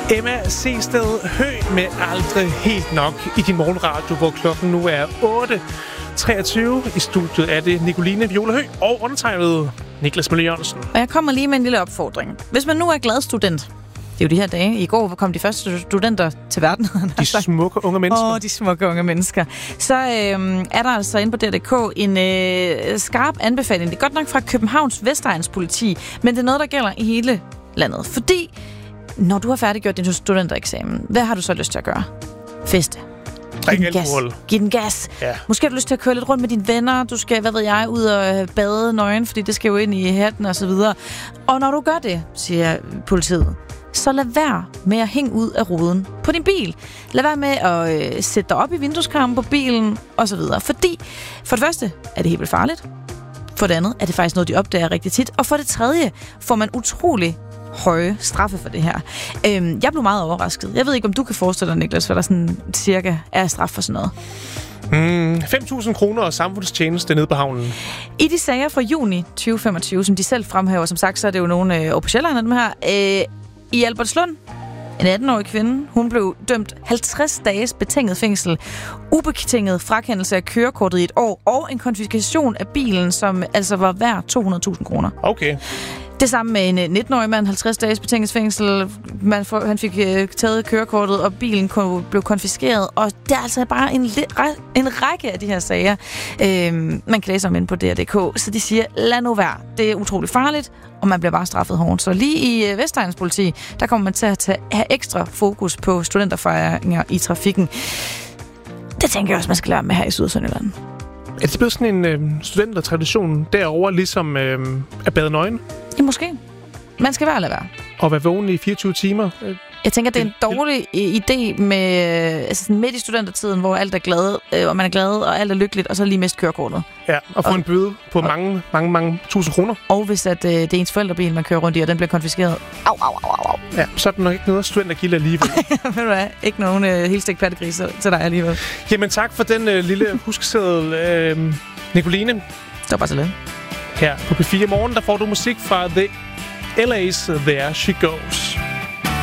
Emma Seested Høgh med Aldrig helt nok i din morgenradio, hvor klokken nu er 8:23. I studiet er det Nicoline Viola Høgh og undertegnet Niklas Møller Jørgensen. Og jeg kommer lige med en lille opfordring. Hvis man nu er glad student, det er jo de her dage. I går kom de første studenter til verden. De smukke unge mennesker. De smukke unge mennesker. Så er der altså inde på DR.dk en skarp anbefaling. Det er godt nok fra Københavns Vestegns politi, men det er noget, der gælder i hele landet. Fordi når du har færdiggjort din studentereksamen, hvad har du så lyst til at gøre? Feste. Giv den gas. Ja. Måske har du lyst til at køre lidt rundt med dine venner. Du skal, ud og bade nøgen, fordi det skal jo ind i hatten og så videre. Og når du gør det, siger politiet, så lad være med at hænge ud af ruden på din bil. Lad være med at sætte dig op i vindueskarmen på bilen og så videre. Fordi for det første er det helt vildt farligt. For det andet er det faktisk noget, de opdager rigtig tit. Og for det tredje får man utrolig høje straffe for det her. Jeg blev meget overrasket. Jeg ved ikke, om du kan forestille dig, Niklas, hvad der sådan cirka er straf for sådan noget. 5.000 kroner og samfundstjeneste nede på havnen. I de sager fra juni 2025, som de selv fremhæver, som sagt, så er det jo nogle officielle af dem her. I Albertslund, en 18-årig kvinde, hun blev dømt 50 dages betinget fængsel, ubetinget frakendelse af kørekortet i 1 år, og en konfiskation af bilen, som altså var værd 200.000 kroner. Okay. Det samme med en 19-årig mand, 50 dages betinget fængsel. Han fik taget kørekortet, og bilen blev konfiskeret. Og det er altså bare en række af de her sager, man kan læse om inde på DR.dk. Så de siger, lad nu være. Det er utroligt farligt, og man bliver bare straffet hårdt. Så lige i Vestegns politi, der kommer man til at have ekstra fokus på studenterfejringer i trafikken. Det tænker jeg også, man skal lære med her i Syd- og Sønderjylland. Er det blevet sådan en studentertradition derovre, ligesom at bade nøgen? Ja, måske. Man skal være lade være. Og være vågen i 24 timer? Jeg tænker, det er en dårlig idé med altså midt i studentertiden, hvor alt er glad, og man er glad, og alt er lykkeligt, og så lige mest kørekortet. Ja, og få en bøde på mange tusind kroner. Og hvis at, det er ens forældrebil, man kører rundt i, og den bliver konfiskeret. Au. Ja, så er det nok ikke noget studentergilde alligevel. Ved du hvad? Ikke nogen helt stik pattegriser til dig alligevel. Jamen tak for den lille huskeseddel, Nicoline. Det var bare så lidt. Her på P4 Morgen, der får du musik fra The LA's There She Goes.